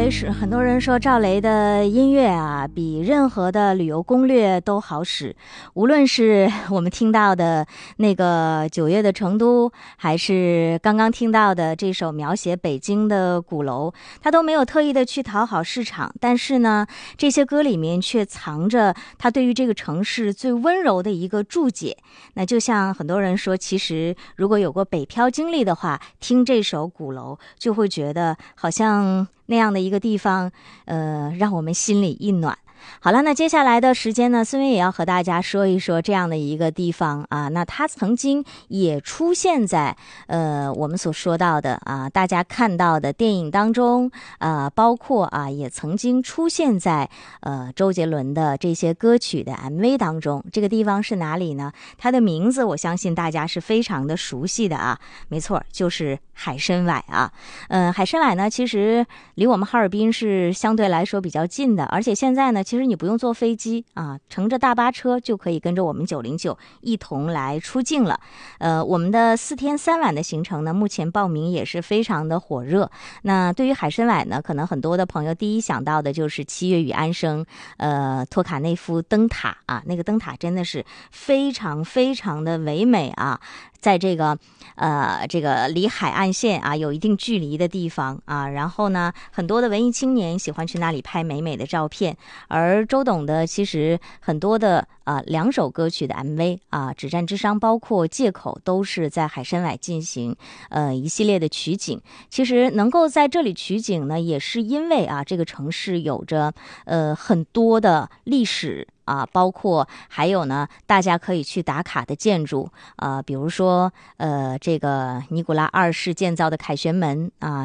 雷使，很多人说赵雷的音乐啊，比任何的旅游攻略都好使。无论是我们听到的那个9月的成都，还是刚刚听到的这首描写北京的鼓楼，他都没有特意的去讨好市场，但是呢，这些歌里面却藏着他对于这个城市最温柔的一个注解。那就像很多人说，其实如果有过北漂经历的话，听这首鼓楼就会觉得好像那样的一个地方，让我们心里一暖。好了，那接下来的时间呢，孙薇也要和大家说一说这样的一个地方啊。那它曾经也出现在我们所说到的啊，大家看到的电影当中包括啊也曾经出现在周杰伦的这些歌曲的 MV 当中。这个地方是哪里呢？它的名字我相信大家是非常的熟悉的啊，没错，就是海参崴啊。海参崴呢，其实离我们哈尔滨是相对来说比较近的，而且现在呢，其实你不用坐飞机啊，乘着大巴车就可以跟着我们909一同来出境了。我们的4天3晚的行程呢，目前报名也是非常的火热。那对于海参崴呢，可能很多的朋友第一想到的就是7月与安生，托卡内夫灯塔啊，那个灯塔真的是非常非常的唯美啊。在这个离海岸线啊有一定距离的地方啊，然后呢，很多的文艺青年喜欢去那里拍美美的照片。而周董的其实很多的2首歌曲的 MV 啊，《止战之殇》包括《借口》都是在海参崴进行一系列的取景。其实能够在这里取景呢，也是因为啊这个城市有着很多的历史。包括还有呢，大家可以去打卡的建筑比如说这个尼古拉2世建造的凯旋门啊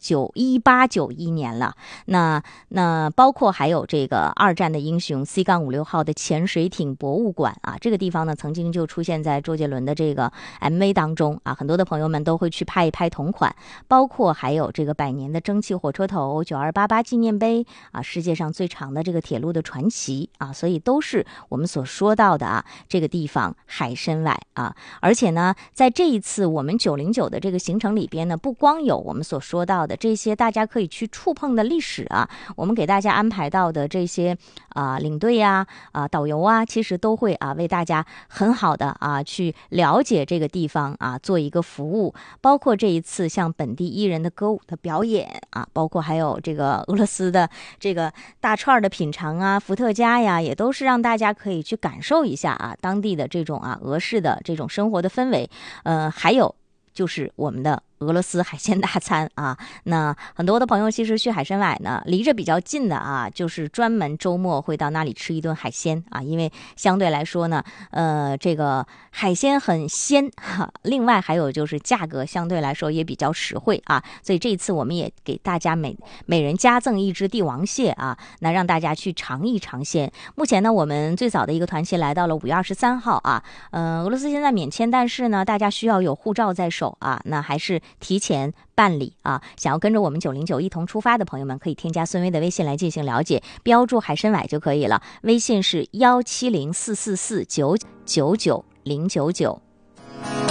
，1891年了。那包括还有这个2战的英雄 C-56 号的潜水艇博物馆啊，这个地方呢曾经就出现在周杰伦的这个 MV 当中啊，很多的朋友们都会去拍一拍同款。包括还有这个100年的蒸汽火车头、9288纪念碑啊，世界上最长的这个铁路的传奇啊，所以都是我们所说到的啊这个地方海参崴啊。而且呢，在这一次我们909的这个行程里边呢，不光有我们所说到的这些大家可以去触碰的历史啊，我们给大家安排到的这些领队呀导游啊，其实都会为大家很好的去了解这个地方做一个服务。包括这一次像本地艺人的歌舞的表演包括还有这个俄罗斯的这个大串的品尝伏特加呀，也都是让大家可以去感受一下当地的这种俄式的这种生活的氛围。还有就是我们的俄罗斯海鲜大餐那很多的朋友其实去海参崴呢，离着比较近的就是专门周末会到那里吃一顿海鲜因为相对来说呢，这个海鲜很鲜另外还有就是价格相对来说也比较实惠所以这一次我们也给大家每人加赠一只帝王蟹那让大家去尝一尝鲜。目前呢，我们最早的一个团期来到了5月23号俄罗斯现在免签，但是呢，大家需要有护照在手那还是提前办理想要跟着我们909一同出发的朋友们，可以添加孙薇的微信来进行了解，标注海参崴就可以了。微信是17044499999。